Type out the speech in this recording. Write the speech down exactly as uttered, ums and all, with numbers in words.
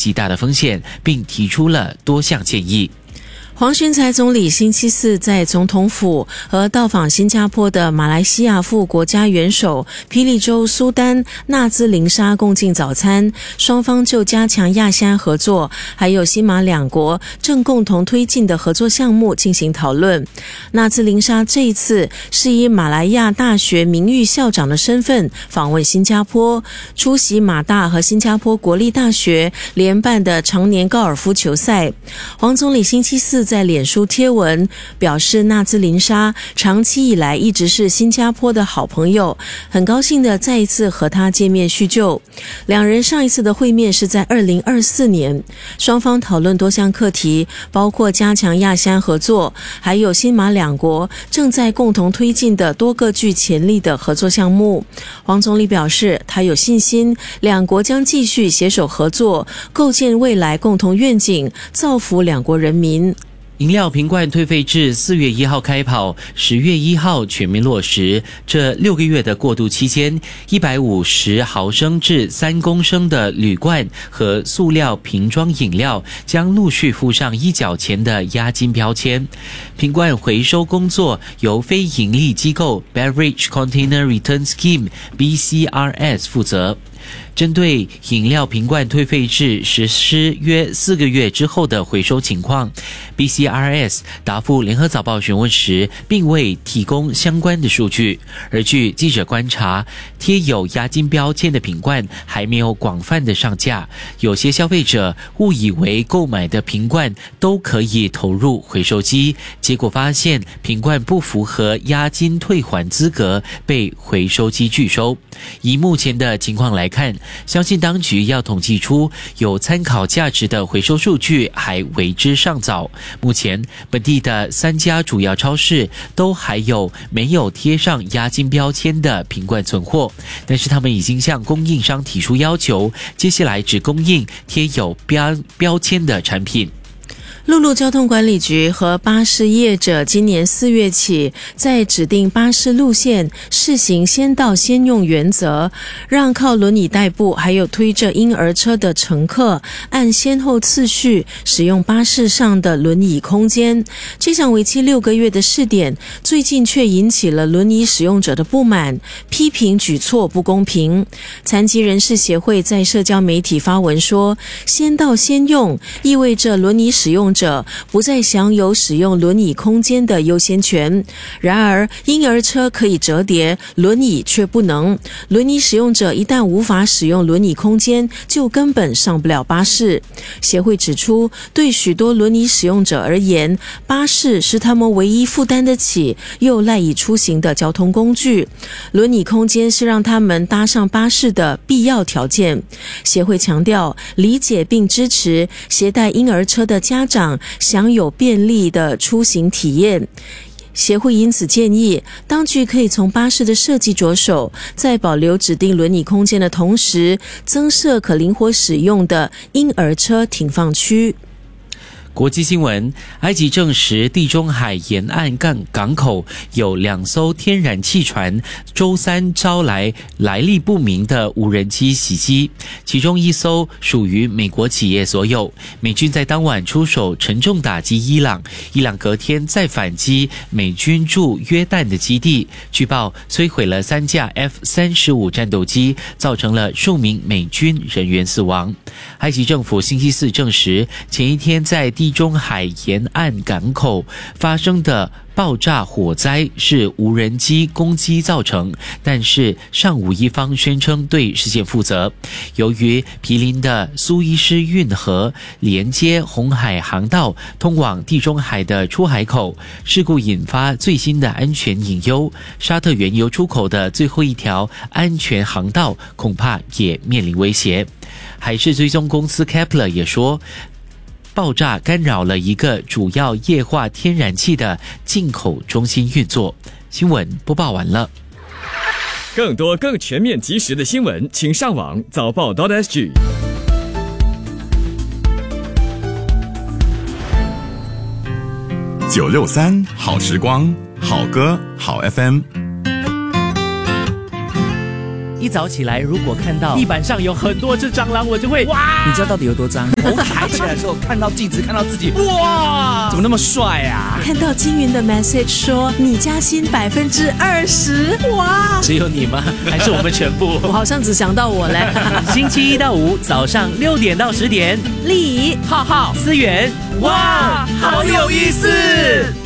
极大的风险，并提出了多项建议。 黄循财总理星期四在总统府和到访新加坡的马来西亚副国家元首霹雳州苏丹纳兹林沙共进早餐，双方就加强亚西安合作还有新马两国正共同推进的合作项目进行讨论。纳兹林沙这一次是以马来亚大学名誉校长的身份访问新加坡，出席马大和新加坡国立大学联办的常年高尔夫球赛。黄总理星期四在脸书贴文表示，纳兹林沙长期以来一直是新加坡的好朋友，很高兴的再一次和他见面叙旧。两人上一次的会面是在二零二四年，双方讨论多项课题，包括加强亚西安合作，还有新马两国正在共同推进的多个具潜力的合作项目。黄总理表示，他有信心两国将继续携手合作，构建未来共同愿景，造福两国人民。 饮料瓶罐退费至四月一号开跑，十月一号全面落实。这六个月的过渡期间，一百五十毫升至三公升的铝罐和塑料瓶装饮料将陆续附上一角钱的押金标签。瓶罐回收工作由非营利机构 Beverage Container Return Scheme B C R S 负责。针对饮料瓶罐退费制实施约四个月之后的回收情况， B C R S 答复联合早报询问时并未提供相关的数据。而据记者观察，贴有押金标签的瓶罐还没有广泛的上架，有些消费者误以为购买的瓶罐都可以投入回收机，结果发现瓶罐不符合押金退还资格，被回收机拒收。以目前的情况来看，相信当局要统计出有参考价值的回收数据还为之尚早。目前本地的三家主要超市都还有没有贴上押金标签的瓶罐存货，但是他们已经向供应商提出要求，接下来只供应贴有标标签的产品。 陆路交通管理局和巴士业者今年四月起，在指定巴士路线试行先到先用原则，让靠轮椅代步还有推着婴儿车的乘客按先后次序使用巴士上的轮椅空间。这项为期六个月的试点，最近却引起了轮椅使用者的不满，批评举措不公平。残疾人士协会在社交媒体发文说，先到先用意味着轮椅使用者不再享有使用轮椅空间的优先权。然而，婴儿车可以折叠，轮椅却不能。轮椅使用者一旦无法使用轮椅空间，就根本上不了巴士。协会指出，对许多轮椅使用者而言，巴士是他们唯一负担得起又赖以出行的交通工具。轮椅空间是让他们搭上巴士的必要条件。协会强调，理解并支持携带婴儿车的家长享有便利的出行体验。协会因此建议，当局可以从巴士的设计着手，在保留指定轮椅空间的同时，增设可灵活使用的婴儿车停放区。 国际新闻，埃及证实地中海沿岸港港口有两艘天然气船周三招来来历不明的无人机袭击，其中一艘属于美国企业所有。美军在当晚出手沉重打击伊朗，伊朗隔天再反击美军驻约旦的基地，据报摧毁了三架 F 三十五 战斗机，造成了数名美军人员死亡。埃及政府星期四证实，前一天在地中海沿岸港口发生的爆炸火灾是无人机攻击造成，但是尚无一方宣称对事件负责。由于毗邻的苏伊士运河连接红海航道通往地中海的出海口，事故引发最新的安全隐忧，沙特原油出口的最后一条安全航道恐怕也面临威胁。海事追踪公司 Kepler 也说，爆炸干扰了一个主要液化天然气的进口中心运作。新闻播报完了。 更多更全面及时的新闻，请上网早报 .sg。 九六三好时光，好歌好 F M。 一早起来，如果看到地板上有很多只蟑螂，我就会哇！ 你知道到底有多脏？头抬起来的时候，看到镜子，看到自己，哇，怎么那么帅啊？ 看到金云的 message 说你加薪百分之二十，哇！ 只有你吗？还是我们全部？ 我好像只想到我嘞。 星期一到五早上六点到十点， 丽浩浩、思源，哇，好有意思！